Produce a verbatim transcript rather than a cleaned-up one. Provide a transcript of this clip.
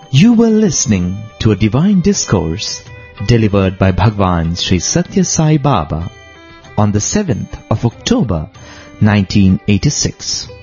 You were listening to a divine discourse delivered by Bhagwan Sri Satya Sai Baba on the seventh of October nineteen eighty-six.